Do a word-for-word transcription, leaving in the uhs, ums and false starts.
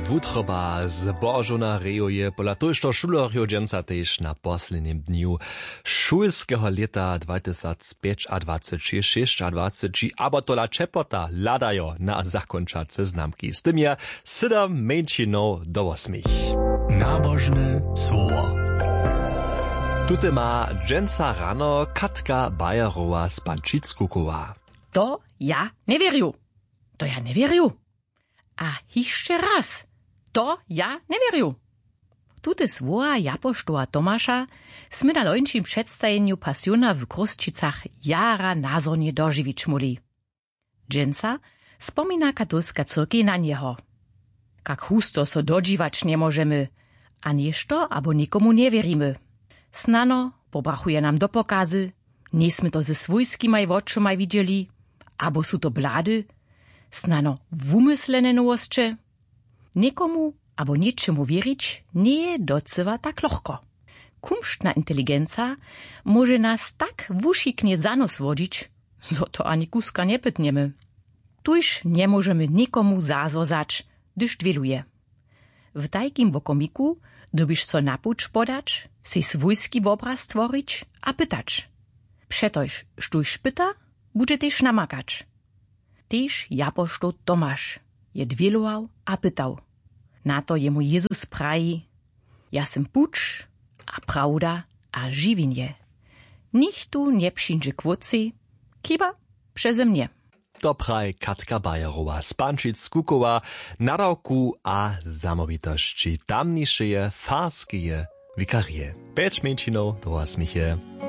wutroba zbożona rejuje pola tojšto šulerjo dženca tež na poslednjem dniu šulskeho leta dwa tysiące dwudziestego a dwudziestego abo tola čepota ladajo na zakončace znamki. Z tym je sedem menšinov do osmich. Nabožne słowo. Tute ma dženca rano Katka Bajerowa z Pančickukowa. To ja nie wierju. To ja nie wierju. A jeszcze raz. To ja nie wierju. Tute słowa Japoštowa Tomasza sme na lończym przedstawieniu Pasiona w Krosčicach jara nazornie dożywić muli. Dženca spomina katolska cyrkiej na niego. Kak husto so dodziwać nie możemy, a nieszto abo nikomu nie wierimy. Snano pobrachuje nam do pokazy, nismy to ze swójskimaj oczomaj widzieli, abo su to blady, snano wumyslene nowostcze. Nikomu abo niczemu wierzyć nie docywa tak lochko. Kumštna inteligenca może nas tak wusziknie za nos wodzić, zo to ani kuska nie pytniemy. Tuż nie możemy nikomu zazozać, gdyż dwieluje. W tajkim wokomiku dobisz so napuć podać, si swójski obraz stworzyć a pytać. Przetoż, sztuś pyta, bude też namakać. Tež Japošto Tomasz je dwielował a pytał. Na to jemu Jezus praji, ja sem puč a prawda a żywienie. Nikt tu nie przyjdzie kwoci, kiba przeze mnie. To praj Katka Bajerowa z Pančickukowa, nadawku a zamowitości tamniejsze farskie wikarie. Peć menšinov do osmiche.